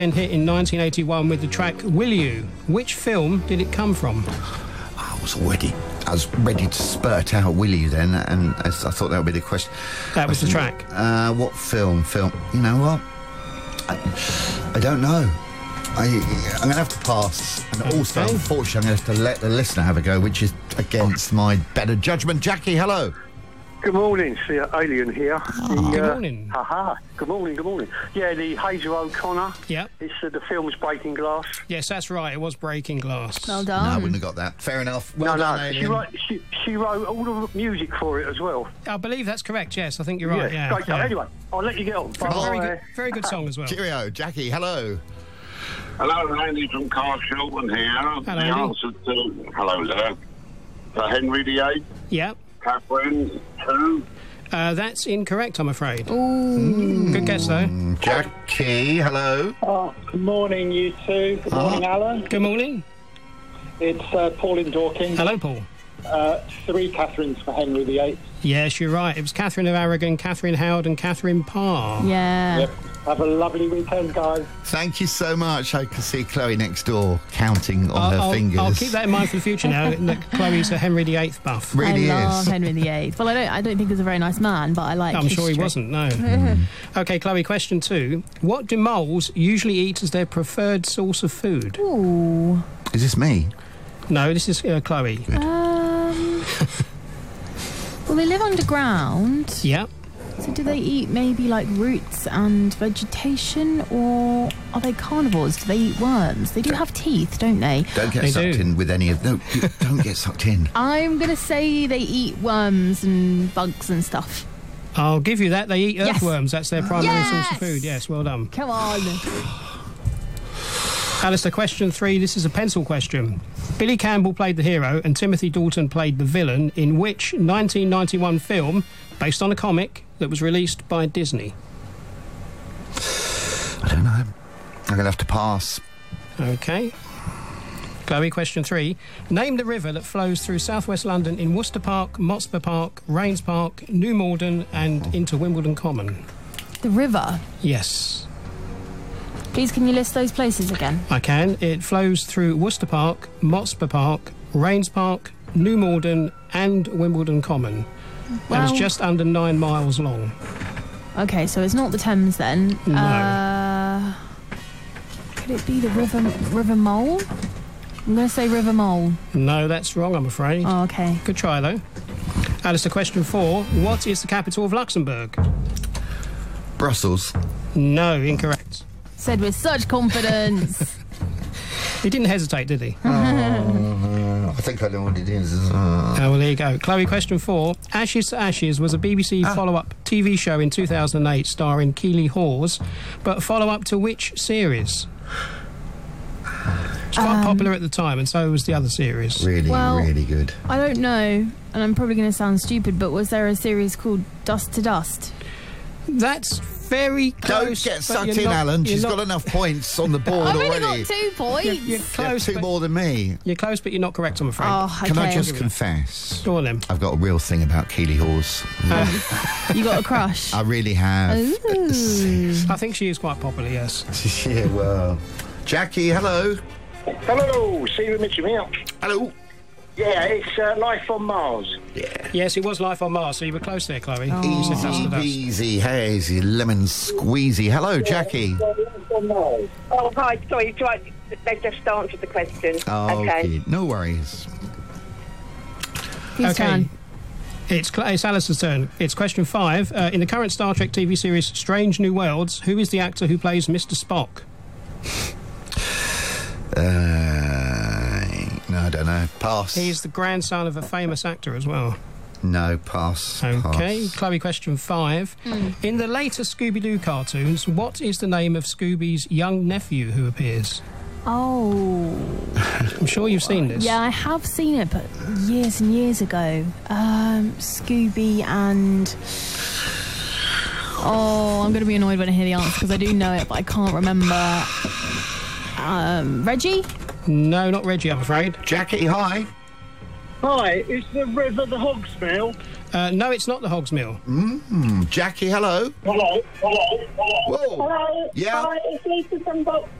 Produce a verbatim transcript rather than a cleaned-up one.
and hit in nineteen eighty-one with the track Will You. Which film did it come from? I was already, I was ready to spurt out Will You then, and I, I thought that would be the question. That was the question. track. Uh, what film? Film? You know what? I, I don't know. I, I'm going to have to pass. And also, Okay. unfortunately, I'm going to have to let the listener have a go, which is against my better judgment. Jackie, hello. Good morning, it's uh, Alien here. Oh. The, Good uh, morning. Haha. Good morning, good morning. Yeah, the Hazel O'Connor. Yep. It's uh, the film's Breaking Glass. Yes, that's right. It was Breaking Glass. Well No, I done. wouldn't have got that. Fair enough. Well no, done, no, she Alien. wrote, she, she wrote all the music for it as well. I believe that's correct, yes. I think you're right, yeah. Great stuff. yeah. Anyway, I'll let you get on. Very, Bye. good, very good song as well. Cheerio. Jackie, hello. Hello, Andy from Carshalton here. Hello, the Andy. answer to... Hello there. For Henry the Eighth, Yeah. Catherine, two. Uh, that's incorrect, I'm afraid. Ooh. Good guess, though. Jackie, hello. Oh, good morning, you two. Good morning, Alan. Good morning. It's uh, Paul in Dorking. Hello, Paul. Uh, three Catherines for Henry the Eighth. Yes, you're right. It was Catherine of Aragon, Catherine Howard and Catherine Parr. Yeah. Yep. Have a lovely weekend, guys. Thank you so much. I can see Chloe next door counting on I'll, her I'll, fingers. I'll keep that in mind for the future now. that Chloe's a Henry the Eighth buff. Really I love is. Henry the Eighth. Well, I don't. I don't think he was a very nice man, but I like. I'm sure he history. wasn't, no. OK, Chloe, question two. What do moles usually eat as their preferred source of food? Ooh. Is this me? No, this is uh, Chloe. Um. Well, they live underground. Yeah. So do they eat maybe like roots and vegetation, or are they carnivores? Do they eat worms? They do have teeth, don't they? Don't get They sucked do. in with any of... No, you don't get sucked in. I'm going to say they eat worms and bugs and stuff. I'll give you that. They eat Yes. earthworms. That's their primary Yes. source of food. Yes, well done. Come on. Alistair, question three. This is a pencil question. Billy Campbell played the hero and Timothy Dalton played the villain in which nineteen ninety-one film, based on a comic, that was released by Disney? I don't know. I'm going to have to pass. OK. Chloe, question three. Name the river that flows through southwest London in Worcester Park, Motspur Park, Rains Park, New Malden and into Wimbledon Common. The river. Yes, Please, can you list those places again? I can. It flows through Worcester Park, Motspur Park, Rains Park, New Malden and Wimbledon Common. Well- and it's just under nine miles long. Okay, so it's not the Thames then. No. Uh, could it be the River River Mole? I'm going to say River Mole. No, that's wrong, I'm afraid. Oh, okay. Good try, though. Alistair, question four. What is the capital of Luxembourg? Brussels. No, incorrect. Said with such confidence. He didn't hesitate, did he? I think I know what it is. Uh, Oh, well, there you go. Chloe, question four. Ashes to Ashes was a B B C follow-up T V show in two thousand eight starring Keeley Hawes, but a follow-up to which series? It's quite Um, popular at the time, and so was the other series. really, Well- really good. I don't know, and I'm probably going to sound stupid, but was there a series called Dust to Dust? That's very Don't close. get but sucked you're in, not- Alan. you're She's not- got enough points on the board I've only already. got two points. You're, you're You close, have two but more than me. you're close, but you're not correct, I'm afraid. Oh, okay. Can I just confess? Go on, then. I've got a real thing about Keeley Hawes. You got a crush? I really have. Ooh. I think she is quite popular, yes. Yeah, well. Jackie, hello. Hello, Stephen Mitchell here. Hello. Yeah, it's uh, Life on Mars. Yes, it was Life on Mars, so you were close there, Chloe. Oh. You said dust to Easy, dust. easy, hazy, lemon squeezy. Hello, Jackie. Oh, hi. Sorry, do I, they've just answered the question. Oh, okay. okay. No worries. Whose Okay. turn? It's, Cl- it's Alice's turn. It's question five. Uh, in the current Star Trek T V series Strange New Worlds, who is the actor who plays Mister Spock? Uh, no, I don't know. Pass. He's the grandson of a famous actor as well. No, pass. Okay, Pass. Chloe, question five. In the later Scooby-Doo cartoons, what is the name of Scooby's young nephew who appears? Oh. I'm sure you've seen this. Yeah, I have seen it, but years and years ago. Um, Scooby and... Oh, I'm going to be annoyed when I hear the answer because I do know it, but I can't remember. Um, Reggie? No, not Reggie, I'm afraid. Jackie, hi. Hi, is the river the Hogsmill? Uh, no, it's not the Hogs Mill. Mm, Jackie, hello. Hello, hello, hello. Whoa. Hello. Yeah. Hi, it's Lisa from Box.